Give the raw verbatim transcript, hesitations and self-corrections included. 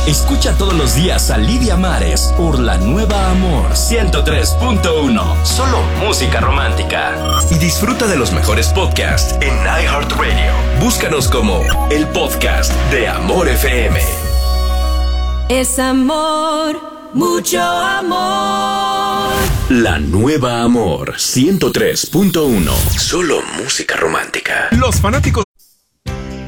Escucha todos los días a Lidia Mares por La Nueva Amor ciento tres punto uno. Solo música romántica. Y disfruta de los mejores podcasts en iHeartRadio. Búscanos como el podcast de Amor F M. Es amor, mucho amor. La Nueva Amor ciento tres punto uno. Solo música romántica. Los fanáticos